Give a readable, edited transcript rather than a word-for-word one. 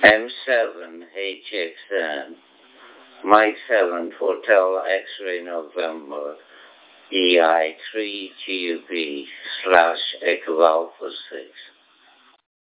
M7HXN, Mike 7 Hotel X-Ray November, EI3GUB / Echo Alpha 6.